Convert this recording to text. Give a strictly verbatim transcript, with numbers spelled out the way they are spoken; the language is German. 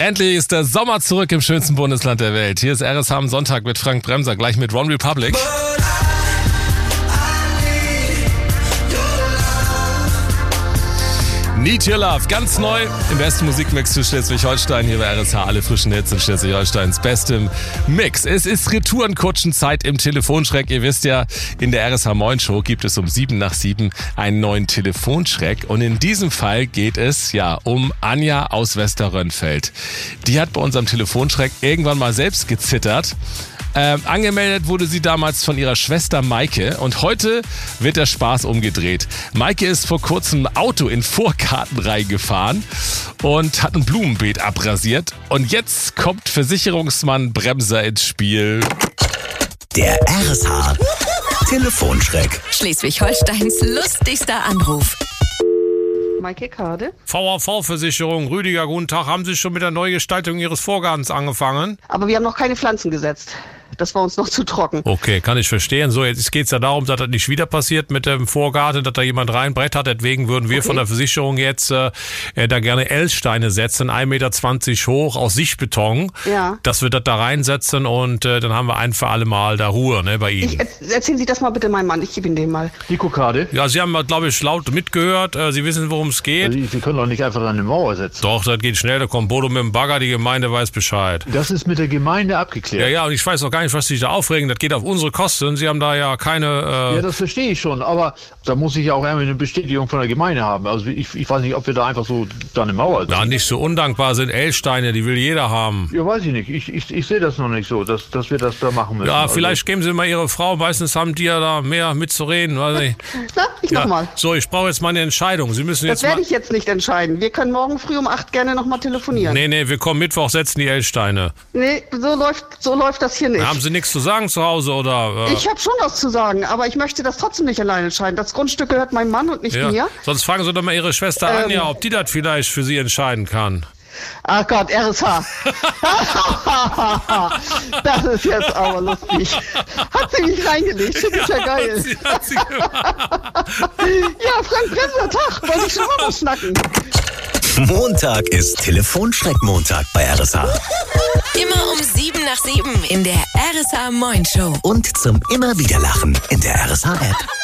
Endlich ist der Sommer zurück im schönsten Bundesland der Welt. Hier ist R S H am Sonntag mit Frank Bremser, gleich mit One Republic. Need Your Love, ganz neu im besten Musikmix für Schleswig-Holstein. Hier bei R S H alle frischen Hits in Schleswig-Holsteins bestem Mix. Es ist Retourenkutschenzeit im Telefonschreck. Ihr wisst ja, in der R S H Moin Show gibt es um sieben nach sieben einen neuen Telefonschreck. Und in diesem Fall geht es ja um Anja aus Westerrönfeld. Die hat bei unserem Telefonschreck irgendwann mal selbst gezittert. Ähm, angemeldet wurde sie damals von ihrer Schwester Maike und heute wird der Spaß umgedreht. Maike ist vor kurzem ein Auto in Vorgarten reingefahren und hat ein Blumenbeet abrasiert. Und jetzt kommt Versicherungsmann Bremser ins Spiel. Der R S H Telefonschreck. Schleswig-Holsteins lustigster Anruf. Maike Kade. V A V-Versicherung, Rüdiger, guten Tag. Haben Sie schon mit der Neugestaltung Ihres Vorgartens angefangen? Aber wir haben noch keine Pflanzen gesetzt. Das war uns noch zu trocken. Okay, kann ich verstehen. So, jetzt geht es ja darum, dass das nicht wieder passiert mit dem Vorgarten, dass da jemand reinbrett hat. Deswegen würden wir okay. von der Versicherung jetzt äh, da gerne L-Steine setzen, ein Meter zwanzig hoch aus Sichtbeton. Ja. Dass wir das da reinsetzen und äh, dann haben wir ein für alle Mal da Ruhe, ne, bei Ihnen. Ich, äh, erzählen Sie das mal bitte meinem Mann, ich gebe Ihnen den mal. Die Kokade? Ja, Sie haben, glaube ich, laut mitgehört. Äh, Sie wissen, worum es geht. Sie, Sie können doch nicht einfach an eine Mauer setzen. Doch, das geht schnell. Da kommt Bodo mit dem Bagger, die Gemeinde weiß Bescheid. Das ist mit der Gemeinde abgeklärt. Ja, ja, und ich weiß auch gar nicht, was Sie sich da aufregen. Das geht auf unsere Kosten. Sie haben da ja keine... Äh ja, das verstehe ich schon, aber da muss ich ja auch irgendwie eine Bestätigung von der Gemeinde haben. Also ich, ich weiß nicht, ob wir da einfach so da eine Mauer... Ja, nicht so undankbar sind L-Steine, die will jeder haben. Ja, weiß ich nicht. Ich, ich, ich sehe das noch nicht so, dass, dass wir das da machen müssen. Ja, also. Vielleicht geben Sie mal Ihre Frau. Meistens haben die ja da mehr mitzureden. Weiß ich. Na, ich ja. mach mal. So, ich brauche jetzt mal eine Entscheidung. Sie müssen das jetzt werde mal... ich jetzt nicht entscheiden. Wir können morgen früh um acht gerne nochmal telefonieren. Nee, nee, wir kommen Mittwoch, setzen die L-Steine. Nee, so läuft, so läuft das hier nicht. Haben Sie nichts zu sagen zu Hause, oder... Ich habe schon was zu sagen, aber ich möchte das trotzdem nicht alleine entscheiden. Das Grundstück gehört meinem Mann und nicht ja. mir. Sonst fragen Sie doch mal Ihre Schwester ähm, Anja, ob die das vielleicht für Sie entscheiden kann. Ach Gott, R S H. Das ist jetzt aber lustig. Hat sie mich reingelegt, finde ich ja geil. Hat sie, hat sie ja, Frank Bremser, Tag, wollte ich schon mal was schnacken. Montag ist Telefonschreck-Montag bei R S H. Immer um sieben nach sieben in der R S H Moin Show. Und zum immer wieder Lachen in der R S H App.